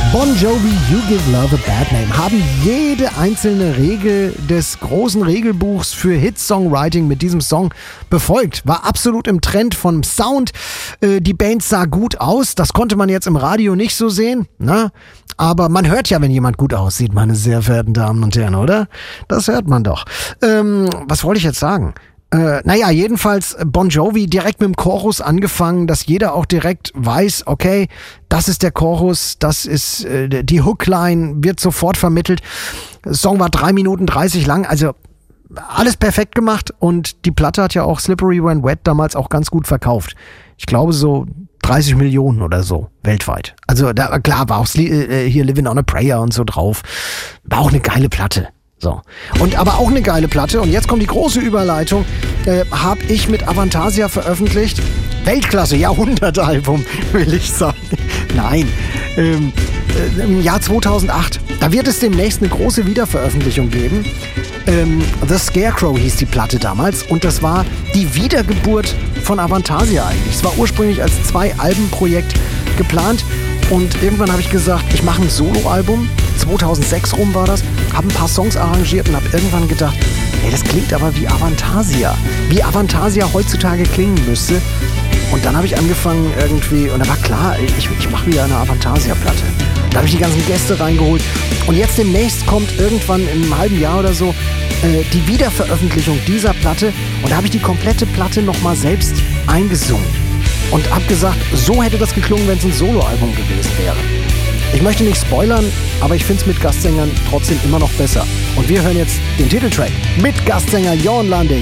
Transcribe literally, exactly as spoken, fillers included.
Bon Jovi, You Give Love a Bad Name haben jede einzelne Regel des großen Regelbuchs für Hit-Songwriting mit diesem Song befolgt. War absolut im Trend vom Sound. Äh, die Band sah gut aus. Das konnte man jetzt im Radio nicht so sehen. Ne? Aber man hört ja, wenn jemand gut aussieht, meine sehr verehrten Damen und Herren, oder? Das hört man doch. Ähm, was wollte ich jetzt sagen? Äh, naja, jedenfalls Bon Jovi direkt mit dem Chorus angefangen, dass jeder auch direkt weiß, okay, das ist der Chorus, das ist äh, die Hookline, wird sofort vermittelt. Der Song war drei Minuten dreißig lang, also alles perfekt gemacht und die Platte hat ja auch Slippery When Wet damals auch ganz gut verkauft. Ich glaube so dreißig Millionen oder so weltweit. Also da, klar, war auch äh, hier Living on a Prayer und so drauf. War auch eine geile Platte. So. Und aber auch eine geile Platte. Und jetzt kommt die große Überleitung. Äh, habe ich mit Avantasia veröffentlicht. Weltklasse, Jahrhundertalbum, will ich sagen. Nein. Ähm, äh, im Jahr zweitausendacht. Da wird es demnächst eine große Wiederveröffentlichung geben. Ähm, The Scarecrow hieß die Platte damals. Und das war die Wiedergeburt von Avantasia eigentlich. Es war ursprünglich als Zwei-Alben-Projekt geplant. Und irgendwann habe ich gesagt, ich mache ein Soloalbum. zweitausendsechs rum war das. Habe ein paar Songs arrangiert und habe irgendwann gedacht, ey, das klingt aber wie Avantasia. Wie Avantasia heutzutage klingen müsste. Und dann habe ich angefangen irgendwie, und da war klar, ich, ich mache wieder eine Avantasia-Platte. Da habe ich die ganzen Gäste reingeholt. Und jetzt demnächst kommt irgendwann in einem halben Jahr oder so äh, die Wiederveröffentlichung dieser Platte. Und da habe ich die komplette Platte nochmal selbst eingesungen. Und hab gesagt, so hätte das geklungen, wenn es ein Soloalbum gewesen wäre. Ich möchte nicht spoilern, aber ich finde es mit Gastsängern trotzdem immer noch besser. Und wir hören jetzt den Titeltrack mit Gastsänger Jorn Lande.